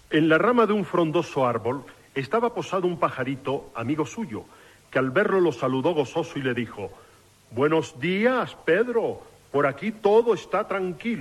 En la rama de un frondoso árbol estaba posado un pajarito, amigo suyo, que al verlo lo saludó gozoso y le dijo: «Buenos días, Pedro, por aquí todo está tranquilo».